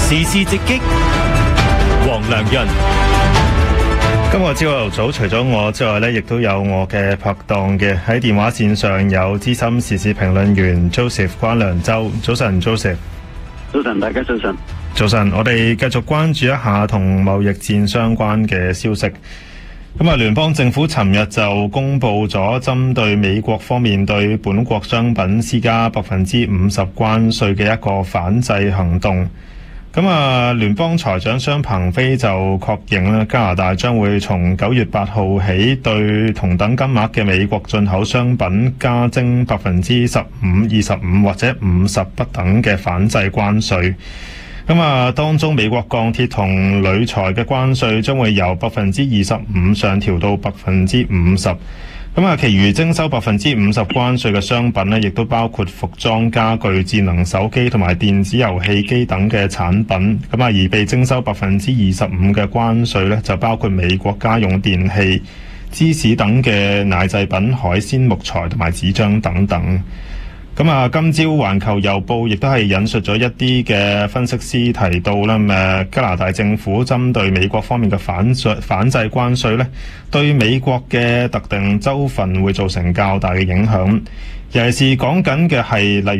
時事直擊，黃良潤。 今日朝頭早，除咗我之外呢，亦都有我嘅拍檔嘅。喺電話線上有資深時事評論員 Joseph 關良洲。早晨 Joseph。 早晨，大家早晨。 早晨，我哋繼續關注一下同貿易戰相關嘅消息。咁啊，聯邦政府尋日就公布咗針對美國方面對本國商品施加50%關稅嘅一個反制行動。咁啊，聯邦財長商鵬飛就確認啦，加拿大將會從9月8號起對同等金額嘅美國進口商品加徵15%、25%或者50%不等嘅反制關稅。咁啊，當中美國鋼鐵同鋁材嘅關稅將會由25%上調到50%。咁啊，其餘徵收50%關稅嘅商品呢，亦都包括服裝、家具、智能手機同埋電子遊戲機等嘅產品。咁啊，而被徵收25%嘅關稅呢，就包括美國家用電器、芝士等嘅奶製品、海鮮、木材同埋紙張等等。咁啊，今朝環球郵報亦都係引述咗一啲嘅分析師提到啦，加拿大政府針對美國方面嘅反制關稅咧，對美國嘅特定州份會造成較大嘅影響，尤其是講緊嘅係例如